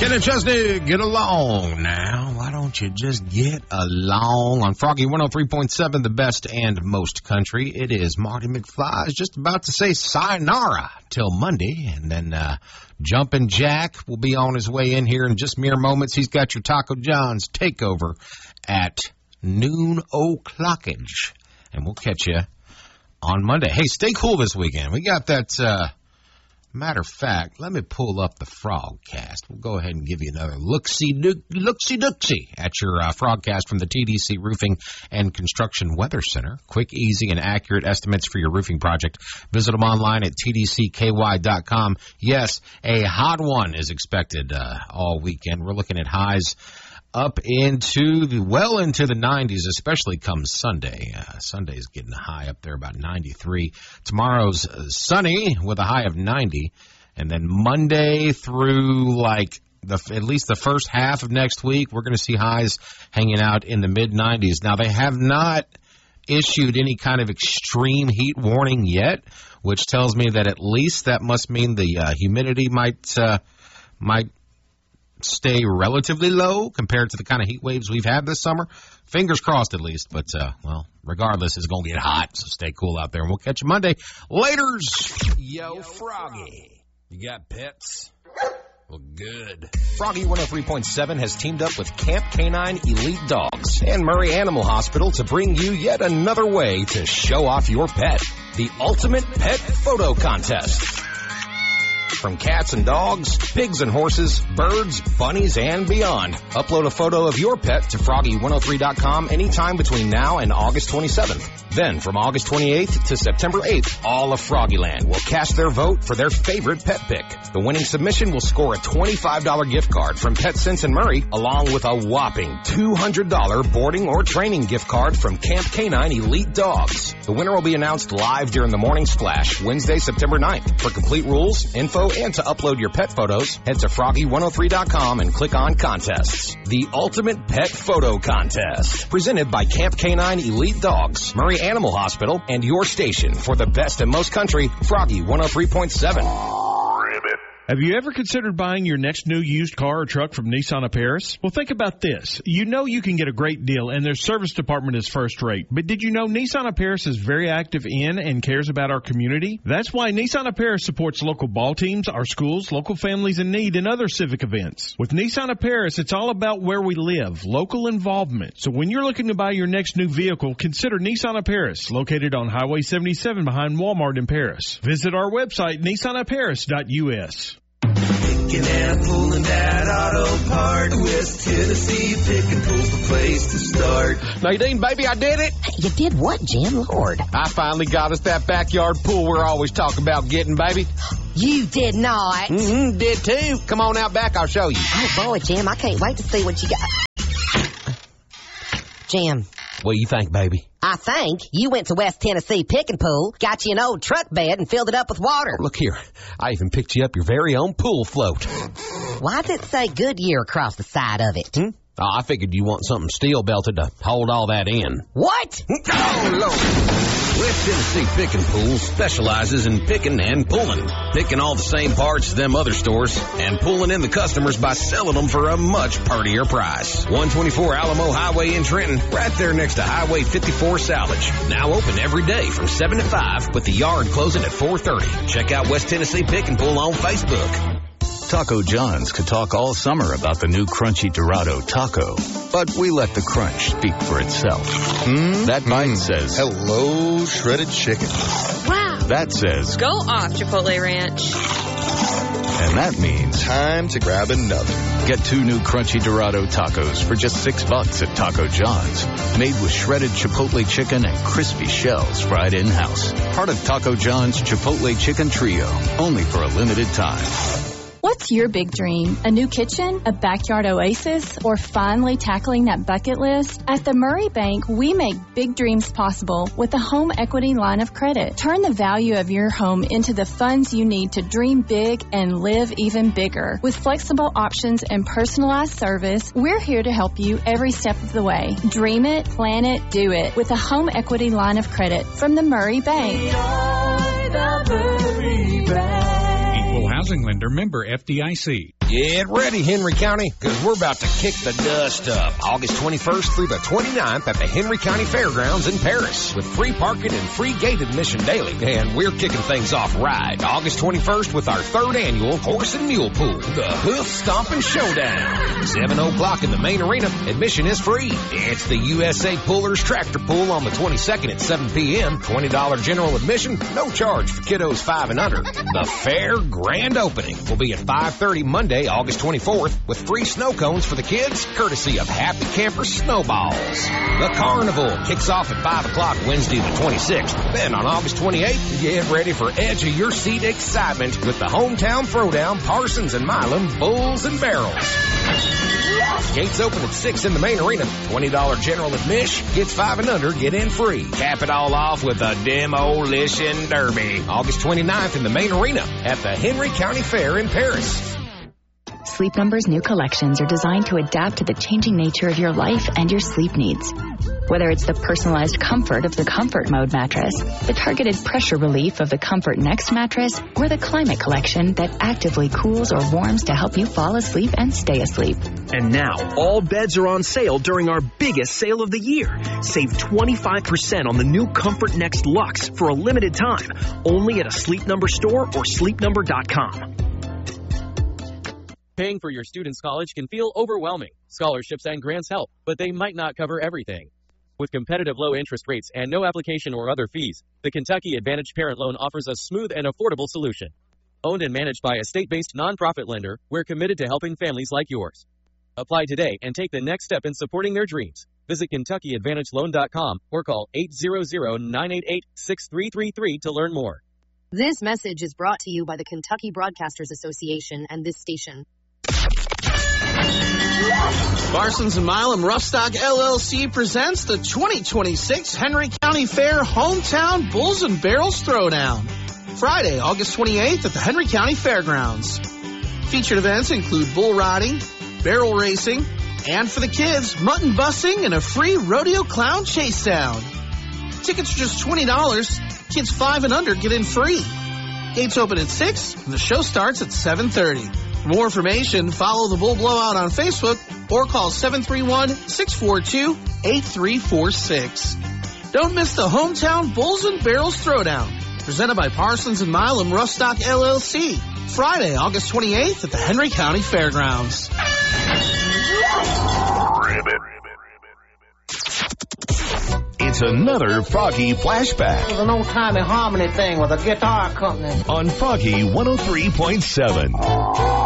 Ken and Chesney, get along now. Why don't you just get along? On Froggy 103.7, the best and most country. It is Marty McFly is just about to say sayonara till Monday. And then Jumpin' Jack will be on his way in here in just mere moments. He's got your Taco John's takeover at noon o'clockage. And we'll catch you on Monday. Hey, stay cool this weekend. We got that... Matter of fact, let me pull up the Frogcast. We'll go ahead and give you another looksy-dooksy at your Frogcast from the TDC Roofing and Construction Weather Center. Quick, easy, and accurate estimates for your roofing project. Visit them online at tdcky.com. Yes, a hot one is expected all weekend. We're looking at highs up into the 90s, especially come Sunday. Sunday's getting a high up there about 93. Tomorrow's sunny with a high of 90. And then Monday through at least the first half of next week, we're going to see highs hanging out in the mid-90s. Now, they have not issued any kind of extreme heat warning yet, which tells me that at least that must mean the humidity might stay relatively low compared to the kind of heat waves we've had this summer. Fingers crossed at least, but, regardless, it's going to get hot, so stay cool out there, and we'll catch you Monday. Laters! Yo, Froggy. You got pets? Well, good. Froggy 103.7 has teamed up with Camp Canine Elite Dogs and Murray Animal Hospital to bring you yet another way to show off your pet. The Ultimate Pet Photo Contest. From cats and dogs, pigs and horses, birds, bunnies, and beyond. Upload a photo of your pet to Froggy103.com anytime between now and August 27th. Then, from August 28th to September 8th, all of Froggyland will cast their vote for their favorite pet pick. The winning submission will score a $25 gift card from PetSense and Murray, along with a whopping $200 boarding or training gift card from Camp Canine Elite Dogs. The winner will be announced live during the Morning Splash, Wednesday, September 9th. For complete rules, info, and to upload your pet photos, head to Froggy103.com and click on Contests. The Ultimate Pet Photo Contest. Presented by Camp Canine Elite Dogs, Murray Animal Hospital, and your station for the best and most country, Froggy 103.7. Have you ever considered buying your next new used car or truck from Nissan of Paris? Well, think about this. You know you can get a great deal, and their service department is first rate. But did you know Nissan of Paris is very active in and cares about our community? That's why Nissan of Paris supports local ball teams, our schools, local families in need, and other civic events. With Nissan of Paris, it's all about where we live, local involvement. So when you're looking to buy your next new vehicle, consider Nissan of Paris, located on Highway 77 behind Walmart in Paris. Visit our website, nissanofparis.us. Picking and pulling that auto part. West Tennessee Pick and Pull's the place to start. Nadine, baby, I did it. You did what, Jim? Lord. I finally got us that backyard pool we're always talking about getting, baby. You did not. Did too. Come on out back, I'll show you. Oh, boy, Jim, I can't wait to see what you got. Jim. What do you think, baby? I think you went to West Tennessee Pick and Pull, got you an old truck bed, and filled it up with water. Look here. I even picked you up your very own pool float. Why does it say Goodyear across the side of it? Oh, I figured you want something steel belted to hold all that in. What? Oh, Lord. West Tennessee Pick and Pull specializes in picking and pulling. Picking all the same parts as them other stores and pulling in the customers by selling them for a much purtier price. 124 Alamo Highway in Trenton, right there next to Highway 54 Salvage. Now open every day from 7 to 5 with the yard closing at 4:30. Check out West Tennessee Pick and Pull on Facebook. Taco John's could talk all summer about the new Crunchy Dorado Taco, but we let the crunch speak for itself. That bite says, hello, shredded chicken. Wow. That says, go off, Chipotle Ranch. And that means, time to grab another. Get 2 new Crunchy Dorado Tacos for just $6 at Taco John's. Made with shredded Chipotle chicken and crispy shells fried in-house. Part of Taco John's Chipotle Chicken Trio, only for a limited time. What's your big dream? A new kitchen? A backyard oasis? Or finally tackling that bucket list? At the Murray Bank, we make big dreams possible with a home equity line of credit. Turn the value of your home into the funds you need to dream big and live even bigger. With flexible options and personalized service, we're here to help you every step of the way. Dream it, plan it, do it with a home equity line of credit from the Murray Bank. Equal housing lender, member FDIC. Get ready, Henry County, because we're about to kick the dust up. August 21st through the 29th at the Henry County Fairgrounds in Paris with free parking and free gate admission daily. And we're kicking things off right. August 21st with our 3rd annual Horse and Mule Pool, the Hoof Stomping Showdown. 7 o'clock in the main arena. Admission is free. It's the USA Pullers Tractor Pool on the 22nd at 7 p.m. $20 general admission. No charge for kiddos 5 and under. The fair grand opening will be at 5:30 Monday, August 24th, with free snow cones for the kids, courtesy of Happy Camper Snowballs. The carnival kicks off at 5 o'clock Wednesday the 26th. Then on August 28th, get ready for edge of your seat excitement with the Hometown Throwdown, Parsons and Milam Bulls and Barrels. Gates open at 6 in the main arena. $20 general admission. Kids 5 and under get in free. Cap it all off with a Demolition Derby. August 29th in the main arena at the Henry County Fair in Paris. Sleep Number's new collections are designed to adapt to the changing nature of your life and your sleep needs. Whether it's the personalized comfort of the Comfort Mode mattress, the targeted pressure relief of the Comfort Next mattress, or the Climate Collection that actively cools or warms to help you fall asleep and stay asleep. And now, all beds are on sale during our biggest sale of the year. Save 25% on the new Comfort Next Luxe for a limited time, only at a Sleep Number store or sleepnumber.com. Paying for your student's college can feel overwhelming. Scholarships and grants help, but they might not cover everything. With competitive low interest rates and no application or other fees, the Kentucky Advantage Parent Loan offers a smooth and affordable solution. Owned and managed by a state-based nonprofit lender, we're committed to helping families like yours. Apply today and take the next step in supporting their dreams. Visit KentuckyAdvantageLoan.com or call 800-988-6333 to learn more. This message is brought to you by the Kentucky Broadcasters Association and this station. Parsons and Milam Rough-Stock LLC presents the 2026 Henry County Fair Hometown Bulls and Barrels Throwdown. Friday, August 28th at the Henry County Fairgrounds. Featured events include bull riding, barrel racing, and for the kids, mutton bussing and a free rodeo clown chase down. Tickets are just $20. Kids 5 and under get in free. Gates open at 6 and the show starts at 7:30. For more information, follow the Bull Blowout on Facebook or call 731-642-8346. Don't miss the Hometown Bulls and Barrels Throwdown, presented by Parsons and Milam Rough-Stock LLC. Friday, August 28th at the Henry County Fairgrounds. It's another Froggy Flashback. It was an old-timey harmony thing with a guitar company. On Froggy 103.7.